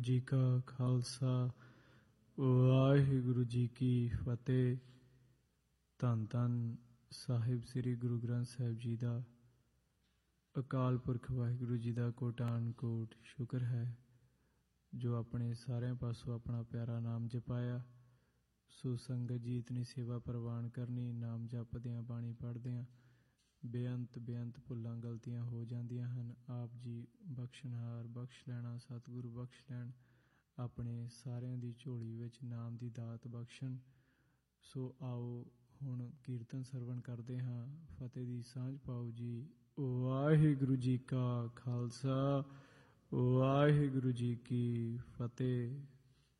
ਜੀ ਕਾ ਖਾਲਸਾ ਵਾਹਿਗੁਰੂ ਜੀ ਕੀ ਫਤਿਹ। ਧੰਨ ਧੰਨ ਸਾਹਿਬ ਸ੍ਰੀ ਗੁਰੂ ਗ੍ਰੰਥ ਸਾਹਿਬ ਜੀ ਦਾ ਅਕਾਲ ਪੁਰਖ ਵਾਹਿਗੁਰੂ ਜੀ ਦਾ ਕੋਟਾਨ ਕੋਟ ਸ਼ੁਕਰ ਹੈ ਜੋ ਆਪਣੇ ਸਾਰਿਆਂ ਪਾਸੋਂ ਆਪਣਾ ਪਿਆਰਾ ਨਾਮ ਜਪਾਇਆ। ਸੋ ਸੰਗਤ ਜੀ ਇਤਨੀ ਸੇਵਾ ਪ੍ਰਵਾਨ ਕਰਨੀ, ਨਾਮ ਜਪਦਿਆਂ ਬਾਣੀ ਪੜ੍ਹਦਿਆਂ ਬੇਅੰਤ ਭੁੱਲਾਂ ਗਲਤੀਆਂ ਹੋ ਜਾਂਦੀਆਂ ਹਨ। ਆਪ ਜੀ ਬਖਸ਼ਣਹਾਰ, ਬਖਸ਼ ਲੈਣਾ, ਸਤਿਗੁਰੂ ਬਖਸ਼ ਲੈਣ, ਆਪਣੇ ਸਾਰਿਆਂ ਦੀ ਝੋਲੀ ਵਿੱਚ ਨਾਮ ਦੀ ਦਾਤ ਬਖਸ਼ਣ। ਸੋ ਆਓ ਹੁਣ ਕੀਰਤਨ ਸਰਵਣ ਕਰਦੇ ਹਾਂ। ਫਤਿਹ ਦੀ ਸਾਂਝ ਪਾਓ ਜੀ। ਵਾਹਿਗੁਰੂ ਜੀ ਕਾ ਖਾਲਸਾ ਵਾਹਿਗੁਰੂ ਜੀ ਕੀ ਫਤਿਹ।